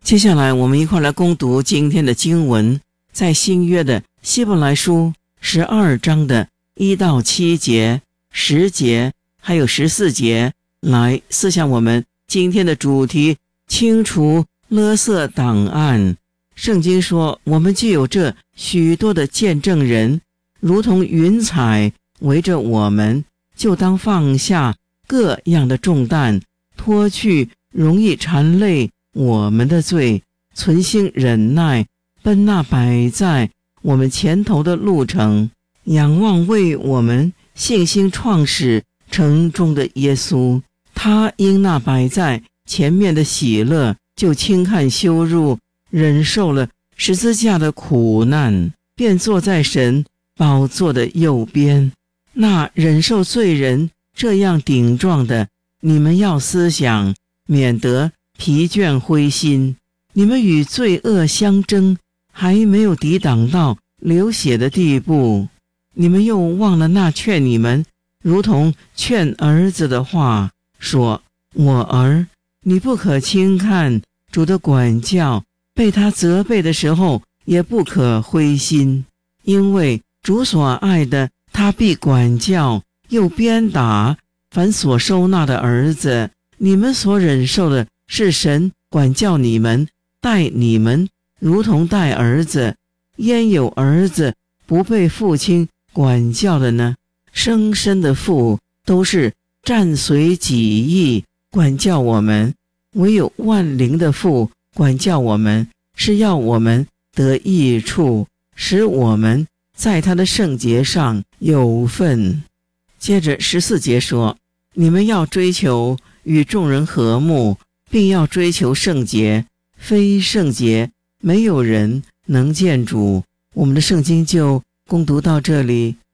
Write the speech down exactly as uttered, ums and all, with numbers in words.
接下来我们一块来攻读今天的经文，在新约的希伯来书十二章的一到七节、十节还有十四节，来思想我们今天的主题：清除垃圾档案。圣经说，我们具有这许多的见证人，如同云彩围着我们，就当放下各样的重担，脱去容易缠累我们的罪，存心忍耐，奔那摆在我们前头的路程，仰望为我们信心创始成终的耶稣。他因那摆在前面的喜乐，就轻看羞辱，忍受了十字架的苦难，便坐在神宝座的右边。那忍受罪人这样顶撞的，你们要思想，免得疲倦灰心。你们与罪恶相争，还没有抵挡到流血的地步，你们又忘了那劝你们如同劝儿子的话，说：我儿，你不可轻看主的管教，被他责备的时候也不可灰心，因为主所爱的，他必管教又鞭打凡所收纳的儿子。你们所忍受的，是神管教你们，待你们如同待儿子。焉有儿子不被父亲管教的呢？生身的父都是暂随己意管教我们，唯有万灵的父管教我们，是要我们得益处，使我们在他的圣洁上有份。接着十四节说，你们要追求与众人和睦，并要追求圣洁，非圣洁没有人能见主。我们的圣经就攻读到这里，